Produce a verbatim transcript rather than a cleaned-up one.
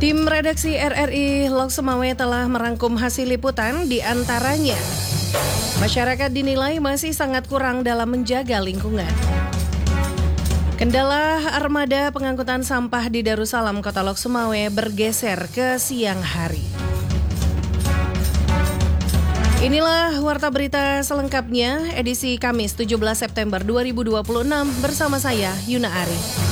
Tim redaksi R R I Lok Sumawe telah merangkum hasil liputan, di antaranya masyarakat dinilai masih sangat kurang dalam menjaga lingkungan. Kendala armada pengangkutan sampah di Darussalam, Kota Lok Sumawe bergeser ke siang hari. Inilah Warta Berita selengkapnya edisi Kamis tujuh belas September dua ribu dua puluh enam bersama saya Yuna Ari.